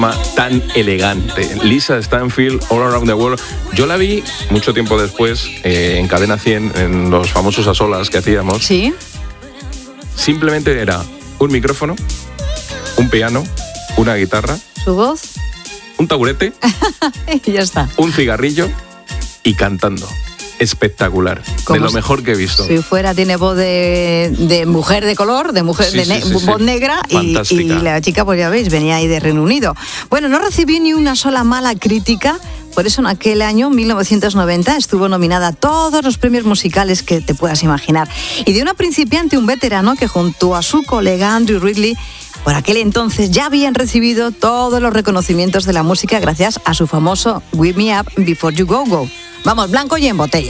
tan elegante. Lisa Stanfield, All Around the World. Yo la vi mucho tiempo después en Cadena 100, en los famosos a solas que hacíamos. Sí. Simplemente era un micrófono, un piano, una guitarra, su voz, un taburete y ya está. Un cigarrillo y cantando. Espectacular, de lo mejor que he visto. Si fuera, tiene voz de mujer de color, de mujer voz negra y la chica, pues ya veis, venía ahí de Reino Unido. Bueno, no recibí ni una sola mala crítica, por eso en aquel año, 1990, estuvo nominada a todos los premios musicales que te puedas imaginar. Y de una principiante, un veterano que junto a su colega Andrew Ridley, por aquel entonces ya habían recibido todos los reconocimientos de la música gracias a su famoso Wake Me Up Before You Go Go. Vamos, blanco y en botella.